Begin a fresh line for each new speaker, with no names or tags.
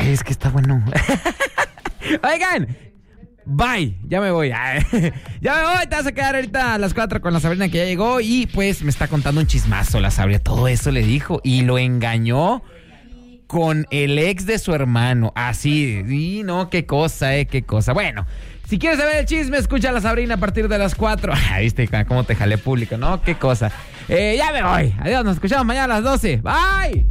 Ay, es que está bueno. Oigan, bye, ya me voy. Ya me voy, te vas a quedar ahorita a las 4 con la Sabrina, que ya llegó. Y pues me está contando un chismazo la Sabrina. Todo eso le dijo y lo engañó con el ex de su hermano. Así, y no, qué cosa, qué cosa. Bueno, si quieres saber el chisme, escucha a la Sabrina a partir de las 4. ¿Viste cómo te jalé público? No, qué cosa. Ya me voy. Adiós, nos escuchamos mañana a las 12. Bye.